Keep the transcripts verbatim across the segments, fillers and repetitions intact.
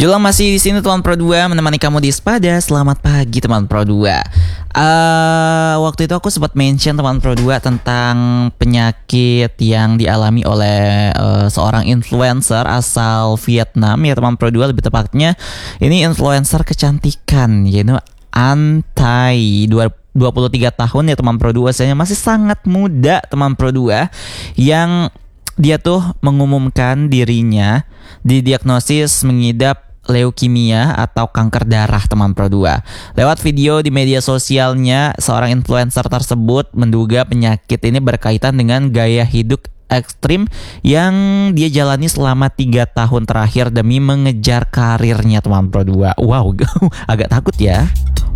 Jolang masih di sini teman Pro dua menemani kamu di Sepada. Selamat pagi teman Pro dua. Uh, waktu itu aku sempat mention teman Pro dua tentang penyakit yang dialami oleh uh, seorang influencer asal Vietnam ya teman Pro dua, lebih tepatnya ini influencer kecantikan, you know, Antai, dua puluh tiga tahun ya teman Pro dua, saya masih sangat muda teman Pro dua, yang dia tuh mengumumkan dirinya didiagnosis mengidap leukemia atau kanker darah teman Pro dua. Lewat video di media sosialnya, seorang influencer tersebut menduga penyakit ini berkaitan dengan gaya hidup ekstrim yang dia jalani selama tiga tahun terakhir demi mengejar karirnya teman Pro dua. Wow, agak takut ya.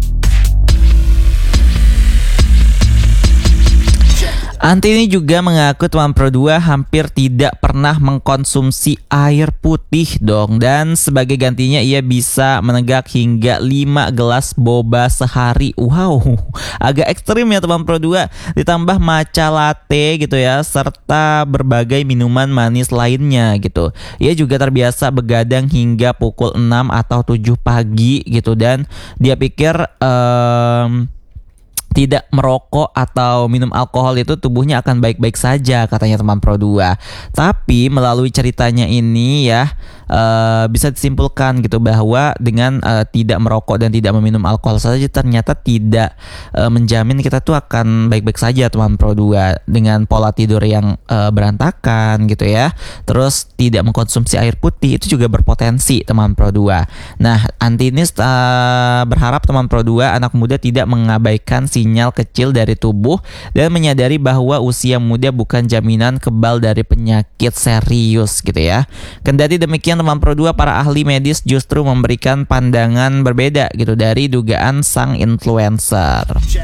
Anti ini juga mengaku teman Pro dua hampir tidak pernah mengkonsumsi air putih dong, dan sebagai gantinya ia bisa menenggak hingga lima gelas boba sehari. Wow, agak ekstrim ya teman Pro dua, ditambah matcha latte gitu ya, serta berbagai minuman manis lainnya gitu. Ia juga terbiasa begadang hingga pukul enam atau tujuh pagi gitu, dan dia pikir um, tidak merokok atau minum alkohol itu tubuhnya akan baik-baik saja katanya teman Pro dua. Tapi melalui ceritanya ini ya uh, bisa disimpulkan gitu bahwa dengan uh, tidak merokok dan tidak meminum alkohol saja ternyata tidak uh, menjamin kita tuh akan baik-baik saja teman Pro dua. Dengan pola tidur yang uh, berantakan gitu ya, terus tidak mengkonsumsi air putih itu juga berpotensi teman Pro dua. Nah, Anti ini uh, berharap teman Pro dua anak muda tidak mengabaikan sinyal kecil dari tubuh dan menyadari bahwa usia muda bukan jaminan kebal dari penyakit serius gitu ya. Kendati demikian teman Pro dua, para ahli medis justru memberikan pandangan berbeda gitu dari dugaan sang influencer.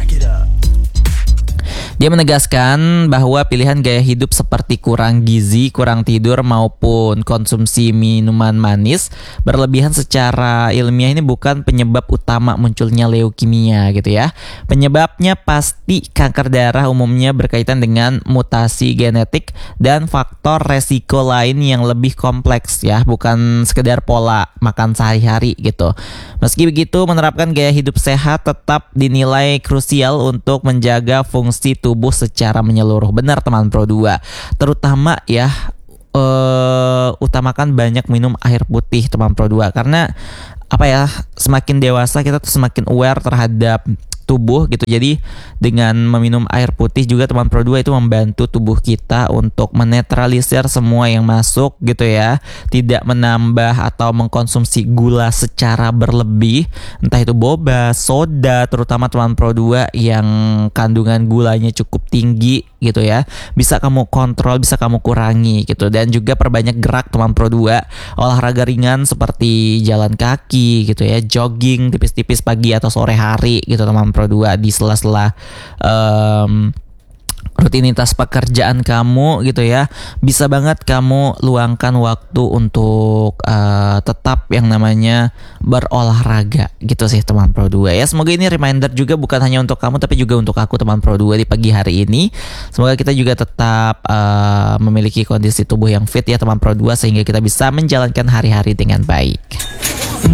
Dia menegaskan bahwa pilihan gaya hidup seperti kurang gizi, kurang tidur maupun konsumsi minuman manis berlebihan secara ilmiah ini bukan penyebab utama munculnya leukemia gitu ya. Penyebabnya pasti kanker darah, umumnya berkaitan dengan mutasi genetik dan faktor resiko lain yang lebih kompleks ya, bukan sekedar pola makan sehari-hari gitu. Meski begitu, menerapkan gaya hidup sehat tetap dinilai krusial untuk menjaga fungsi tubuh secara menyeluruh. Benar teman Pro dua, terutama ya uh, utamakan banyak minum air putih teman Pro dua, karena apa ya, semakin dewasa kita tuh semakin aware terhadap tubuh gitu. Jadi dengan meminum air putih juga teman Pro dua itu membantu tubuh kita untuk menetralisir semua yang masuk gitu ya, tidak menambah atau mengkonsumsi gula secara berlebih, entah itu boba, soda, terutama teman Pro dua yang kandungan gulanya cukup tinggi gitu ya, bisa kamu kontrol, bisa kamu kurangi gitu. Dan juga perbanyak gerak teman Pro dua, olahraga ringan seperti jalan kaki gitu ya, jogging tipis-tipis pagi atau sore hari gitu teman Pro dua, di sela-sela um, rutinitas pekerjaan kamu gitu ya. Bisa banget kamu luangkan waktu untuk uh, tetap yang namanya berolahraga gitu sih teman Pro dua ya. Semoga ini reminder juga bukan hanya untuk kamu tapi juga untuk aku teman Pro dua di pagi hari ini. Semoga kita juga tetap uh, memiliki kondisi tubuh yang fit ya teman Pro dua, sehingga kita bisa menjalankan hari-hari dengan baik.